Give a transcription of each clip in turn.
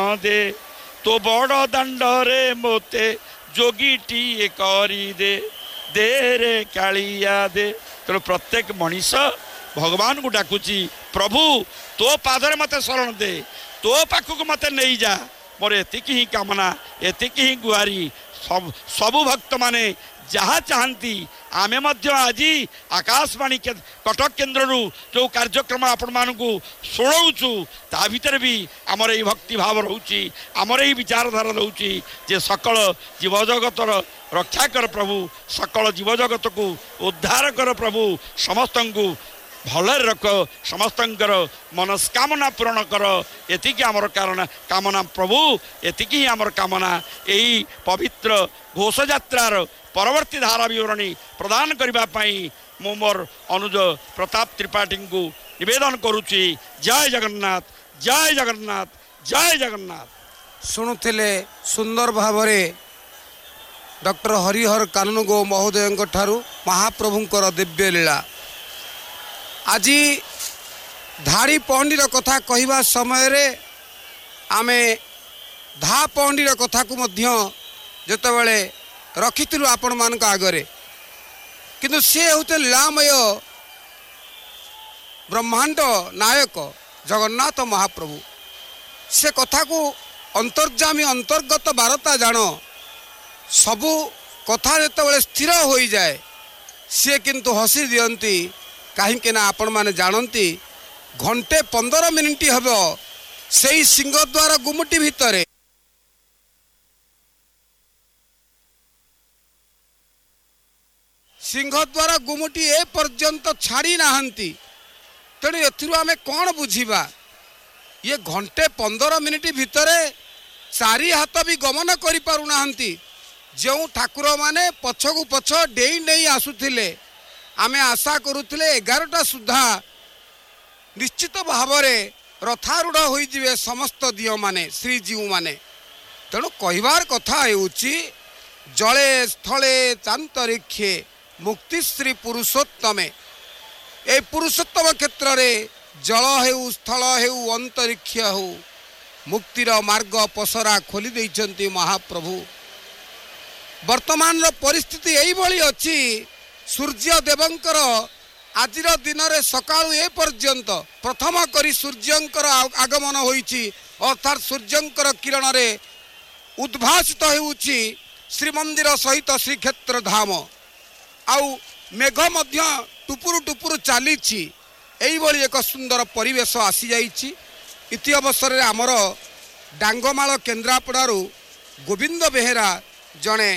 दे तो बड़ दांडरे मोते जोगीटीए करी दे दे रे कालिया दे। तेणु प्रत्येक मनीष भगवान को डाकुची प्रभु तो पादरे मते शरण दे तो पाखक मते नहीं जा मोर एतिकी ही कामना एतिकी ही गुहारी। सबु भक्त माने जहाँ चाहती आमे मध्य आज आकाशवाणी कटक केन्द्र जो कार्यक्रम आपण मानू शुणुचु ता भीतर भी आमर ये भक्ति भाव रोची आमर ये विचारधारा रोची जे सकल जीवजगतर रक्षा कर प्रभु सकल जीवजगत को उद्धार कर प्रभु समस्त को भल रख समस्तर मनस्कामना पूरण कर एतिकी आमर कारण कामना प्रभु एतिकी ही आमर कामना। यही पवित्र घोष यात्रार परवर्ती धारा विवरणी प्रदान करने मु मोर अनुज प्रताप त्रिपाठी को निवेदन करुच्ची। जय जगन्नाथ जय जगन्नाथ जय जगन्नाथ। शुणुले सुंदर भाव डॉक्टर हरिहर कानूनगो महोदय महाप्रभुंकर दिव्य लीला। आज धाड़ी पहंडीर कथा कहवा समय रे आमे धा पहंडीर कथा को जितेबाला रखिलु आपण मान आगरे किंतु सी होते लीलामय ब्रह्मांड नायक जगन्नाथ महाप्रभु से कथा को अंतर्जामी अंतर्गत बारता जान सबू कथा जितेबाला स्थिर हो जाए सी किंतु हसी दियंती कहीं आपण माने जानती घंटे 15 मिनिट हम से सिंहद्वार गुमुटी भितर सिंहद्वार गुमुटी ए पर्यंत छाड़ी नाहंती। तेणु एथिरु कौन बुझीबा ये घंटे 15 मिनिट भितर चारि हाथ भी गमन करि पारु नाहंती। जो ठाकुर माने पछकु पछ डेई डेई आसुथिले आमे आशा करुथिले 11टा सुधा निश्चित भाव रथारूढ़ होइजिवे समस्त दियो माने श्रीजीव माने। तेणु कहबार कथा हेउची जले स्थले चांतरिक्षे मुक्तिश्री पुरुषोत्तमे। ए पुरुषोत्तम क्षेत्र रे जल हेउ स्थल हेउ अंतरिक्ष हेउ मुक्तिर मार्ग पसरा खोली देइछंती महाप्रभु। वर्तमान परिस्थिति यही भली अच्छी सूर्य देवंकर आजिर दिन रे सकाळु ए पर्यंत प्रथम करी सूर्यंकर आगमन होईची अर्थात सूर्यंकर किरण रे उद्भासित हेउची श्रीमंदिर सहित श्रीक्षेत्र धाम आउ मेघ मध्य टुपुरु टुपुरु चलीची एई भली एक सुंदर परिवेश आसी जाईची। इति अवसर रे आमर डांगमाळ केन्द्रापड़ारू गोविंद बेहेरा जणे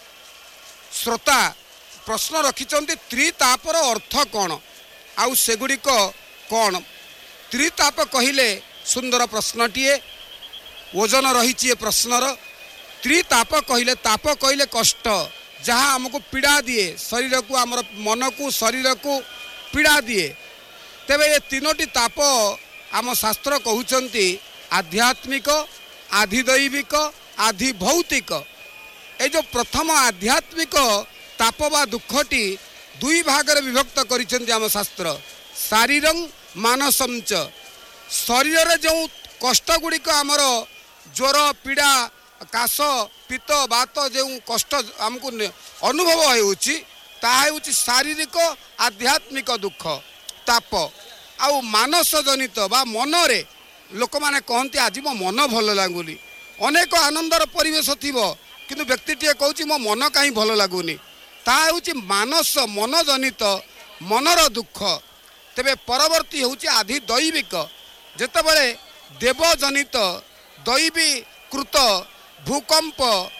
श्रोता प्रश्न रखिंट त्रितापर अर्थ कौन आउ सेगुड़िक कौन। त्रिताप कहले सुंदर प्रश्नटीए ओजन रही प्रश्नर। त्रिताप कहले ताप कहले कष्ट जहाँ आमको पीड़ा दिए शरीर को आमर मन को शरीर को पीड़ा दिए। तेबे ये तीनोटी ताप आम शास्त्र कहउचंती आध्यात्मिक आधिदैविक आधि भौतिक। ए जो प्रथम आध्यात्मिक ताप बा दुखटी दुई भाग विभक्त करिसेंती आम शास्त्र शारीरं मानसं च। शरीर रे जो कष्ट गुड़िक आमर ज्वर पीड़ा काश पित्त बात जो कष्ट आमको अनुभव होउची ताहा होउची शारीरिक आध्यात्मिक दुख ताप। आउ मानस जनित बा मन रे लोक माने कहंती आज मो मन भल लागुनी। अनेक आनंदर परिवेश थिबो किंतु व्यक्तिटीए कहूची मो मन कहीं भल लागुनी ताहा होउची मानस मन जनित मनर दुख। तेबे परवर्ती होउची आधि दैविक जेतेबेले देव जनित दैवी कृत भूकंप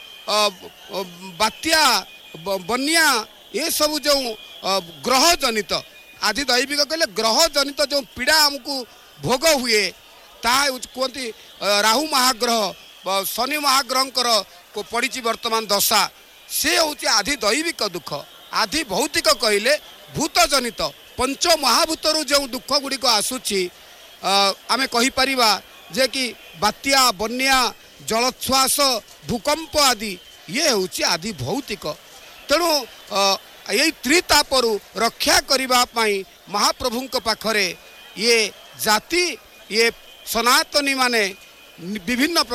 बात्या बन्या ये सब जो ग्रह जनित आधि दैविक कहले ग्रह जनित जो पीड़ा हमको भोग हुए ताहा कहती राहु महाग्रह शनि महाग्रहंकर को पड़ी वर्तमान दशा से होची आधि दैविक दुख। आधि भौतिक कहले भूत जनित पंच महाभूतर जो दुख गुड़िक आसूची आमे कहि परिबा जे कि बात्या बन्या जलच्छ्वास भूकंप आदि ये होची आधि भौतिक। तेणु यही त्रितापरु रक्षा करिबा पाई महाप्रभुंक पाखरे ये जाति ये सनातनी माने विभिन्न